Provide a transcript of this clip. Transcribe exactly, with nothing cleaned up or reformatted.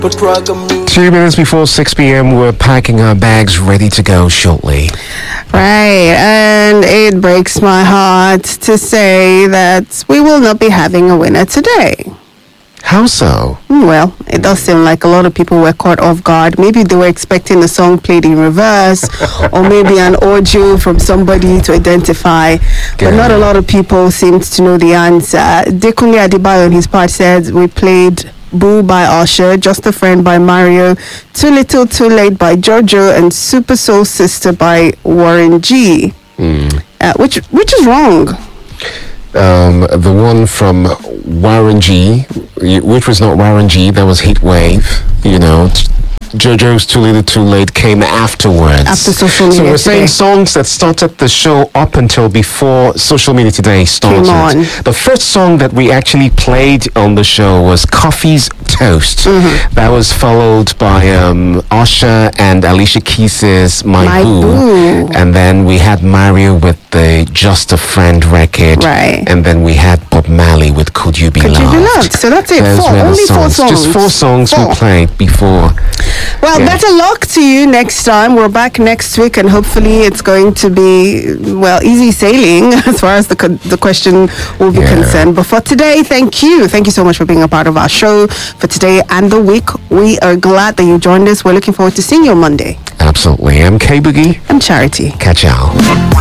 Two minutes before six p.m., we're packing our bags ready to go shortly. Right, and it breaks my heart to say that we will not be having a winner today. How so? Well, it does seem like a lot of people were caught off guard. Maybe they were expecting the song played in reverse, or maybe an audio from somebody to identify. But Yeah. not a lot of people seemed to know the answer. Dekunle Adebayo on his part said we played Boo by Usher, Just a Friend by Mario, Too Little Too Late by Jojo, and Super Soul Sister by Warren G. Mm. Uh, which which is wrong. Um, the one from Warren G, which was not Warren G, that was Heat Wave, you know. JoJo's Too Little Too Late came afterwards. After Social Media So we're saying Today. songs that started the show up until before Social Media Today started. Came on. The first song that we actually played on the show was Coffee's Toast. Mm-hmm. That was followed by um, Usher and Alicia Keys's My, My Boo. Boo. And then we had Mario with the Just a Friend record. Right. And then we had Bob Marley with Could You Be Could Loved. You Be Loved? So that's it. Those Four. were the Only four songs. Just four songs Four. we played before. Well, Yeah. better luck to you next time. We're back next week, and hopefully it's going to be, well, easy sailing as far as the co- the question will be Yeah. concerned. But for today, thank you. Thank you so much for being a part of our show for today and the week. We are glad that you joined us. We're looking forward to seeing you on Monday. Absolutely. I'm K Boogie. I'm Charity. Catch y'all.